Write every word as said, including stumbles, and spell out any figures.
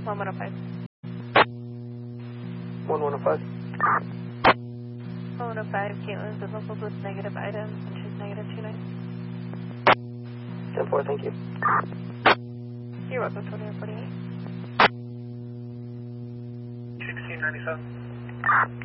one one oh five. one one oh five. one one oh five, Caitlin's been local with negative items, and she's negative two nine. ten four, thank you. You're welcome, twenty-one forty-eight. sixteen ninety-seven.